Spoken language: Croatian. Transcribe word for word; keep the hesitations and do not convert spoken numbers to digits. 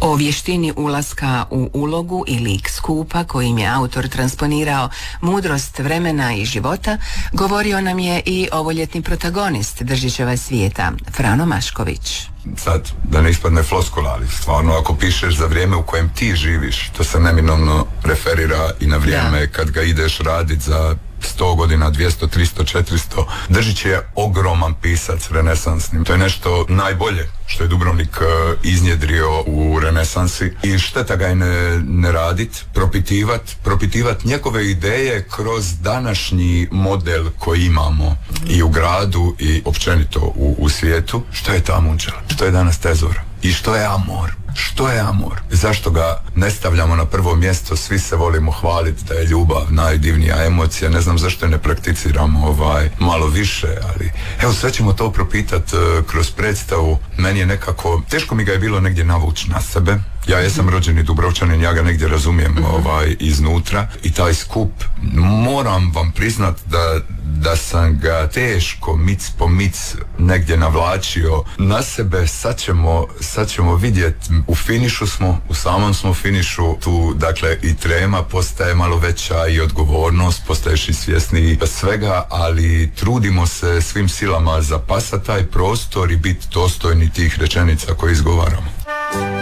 O vještini ulaska u ulogu i lik skupa kojim je autor transponirao mudrost vremena i života govorio nam je i ovoljetni protagonist Držićeva svijeta, Frano Mašković. Sad, da ne ispadne floskula, ali stvarno ako pišeš za vrijeme u kojem ti živiš, to se neminovno referira i na vrijeme da. Kad ga ideš radit za sto godina, dvjesto, tristo, četiristo. Držić je ogroman pisac renesansni. To je nešto najbolje što je Dubrovnik uh, iznjedrio u renesansi i šteta ga je ne, ne radit, propitivat, propitivat njegove ideje kroz današnji model koji imamo i u gradu i općenito u, u svijetu. Što je ta Munčela? Što je danas tezor? I što je amor? Što je amor? Zašto ga ne stavljamo na prvo mjesto? Svi se volimo hvaliti da je ljubav najdivnija emocija. Ne znam zašto je ne prakticiramo ovaj, malo više, ali evo sve ćemo to propitati uh, kroz predstavu. Meni je nekako, teško mi ga je bilo negdje navući na sebe. Ja jesam rođeni Dubrovčanin, ja ga negdje razumijem ovaj, iznutra i taj skup, moram vam priznat da, da sam ga teško mic po mic negdje navlačio na sebe. Sad ćemo, sad ćemo vidjeti, u finišu smo, u samom smo finišu, tu dakle i trema postaje malo veća i odgovornost, postaješ i svjesniji svega, ali trudimo se svim silama zapasati taj prostor i biti dostojni tih rečenica koje izgovaramo.